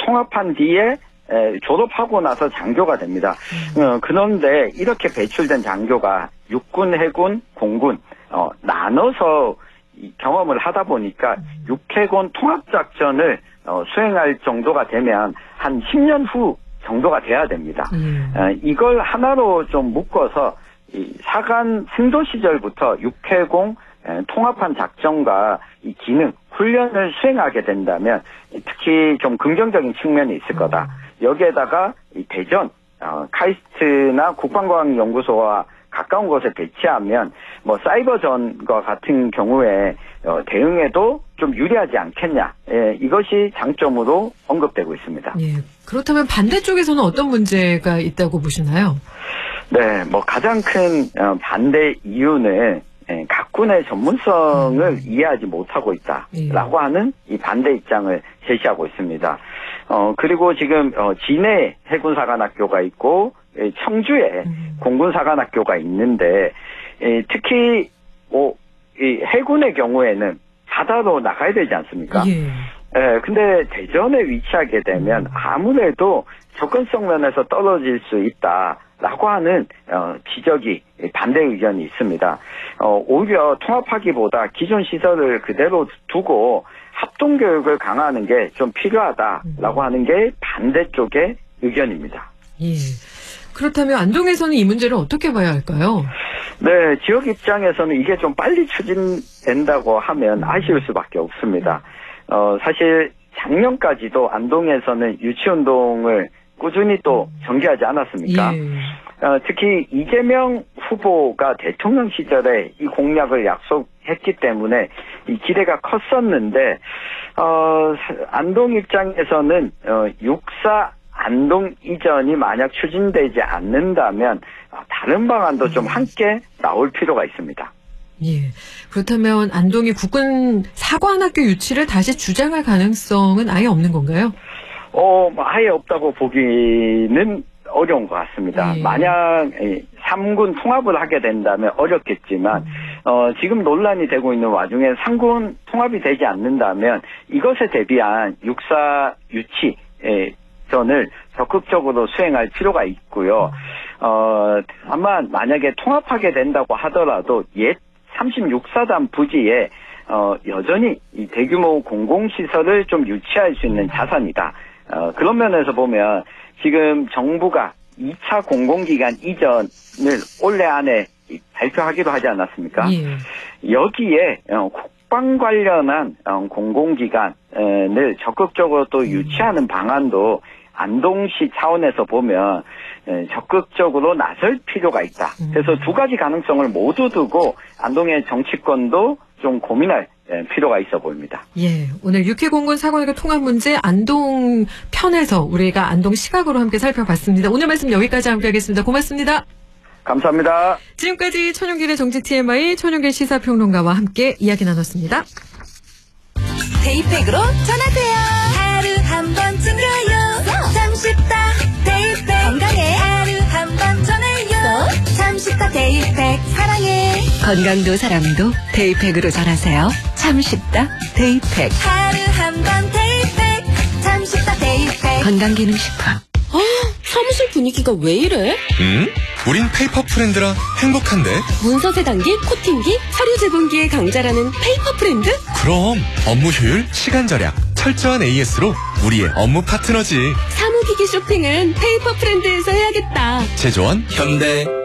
통합한 뒤에 졸업하고 나서 장교가 됩니다. 그런데 이렇게 배출된 장교가 육군, 해군, 공군 나눠서 경험을 하다 보니까 육해공 통합작전을 수행할 정도가 되면 한 10년 후 정도가 돼야 됩니다. 이걸 하나로 좀 묶어서 이 사관 승도 시절부터 육해공 통합한 작전과 이 기능, 훈련을 수행하게 된다면 특히 좀 긍정적인 측면이 있을 거다. 여기에다가 이 대전, 카이스트나 국방과학연구소와 가까운 곳에 배치하면 뭐 사이버전과 같은 경우에 대응에도 좀 유리하지 않겠냐. 이것이 장점으로 언급되고 있습니다. 예. 그렇다면 반대쪽에서는 어떤 문제가 있다고 보시나요? 네, 뭐 가장 큰 반대 이유는 각군의 전문성을 이해하지 못하고 있다라고 하는 이 반대 입장을 제시하고 있습니다. 그리고 지금 진해 해군사관학교가 있고 청주에 공군사관학교가 있는데 특히 이 해군의 경우에는 바다로 나가야 되지 않습니까? 근데 대전에 위치하게 되면 아무래도 접근성 면에서 떨어질 수 있다라고 하는 지적이 반대 의견이 있습니다. 오히려 통합하기보다 기존 시설을 그대로 두고 합동교육을 강화하는 게 좀 필요하다라고 하는 게 반대쪽의 의견입니다. 예. 그렇다면 안동에서는 이 문제를 어떻게 봐야 할까요? 네, 지역 입장에서는 이게 좀 빨리 추진된다고 하면 아쉬울 수밖에 없습니다. 사실 작년까지도 안동에서는 유치운동을 꾸준히 또 전개하지 않았습니까? 특히 이재명 후보가 대통령 시절에 이 공약을 약속했기 때문에 이 기대가 컸었는데 안동 입장에서는 육사 안동 이전이 만약 추진되지 않는다면 다른 방안도 좀 함께 나올 필요가 있습니다. 예. 그렇다면 안동이 국군 사관학교 유치를 다시 주장할 가능성은 아예 없는 건가요? 아예 없다고 보기는 어려운 것 같습니다. 만약 3군 통합을 하게 된다면 어렵겠지만 지금 논란이 되고 있는 와중에 3군 통합이 되지 않는다면 이것에 대비한 육사 유치 전을 적극적으로 수행할 필요가 있고요. 다만 만약에 통합하게 된다고 하더라도 옛 36사단 부지에 여전히 이 대규모 공공시설을 좀 유치할 수 있는 자산이다. 그런 면에서 보면 지금 정부가 2차 공공기관 이전을 올해 안에 발표하기로 하지 않았습니까? 여기에 국방 관련한 공공기관을 적극적으로 또 유치하는 방안도 안동시 차원에서 보면 적극적으로 나설 필요가 있다. 그래서 두 가지 가능성을 모두 두고 안동의 정치권도 좀 고민할 필요가 있어 보입니다. 예, 오늘 육해공군 사관학교 통합 문제 안동 편에서 우리가 안동 시각으로 함께 살펴봤습니다. 오늘 말씀 여기까지 함께하겠습니다. 고맙습니다. 감사합니다. 지금까지 천용길의 정치 TMI 천용길 시사평론가와 함께 이야기 나눴습니다. 데이팩으로 전화돼요. 하루 한 번쯤가요. 참 쉽다. 데이팩 건강에 하루 한 번 전화요. 참 쉽다. 데이팩 사랑해. 건강도 사랑도 데이팩으로 전하세요. 참 쉽다. 데이팩. 하루 한 번 데이팩. 참 쉽다. 데이팩. 건강기능식품. 사무실 분위기가 왜 이래? 우린 페이퍼 프렌드라 행복한데? 문서 세단기, 코팅기, 서류 제본기의 강자라는 페이퍼 프렌드? 그럼 업무 효율, 시간 절약, 철저한 AS로 우리의 업무 파트너지. 사무기기 쇼핑은 페이퍼 프렌드에서 해야겠다. 제조원 현대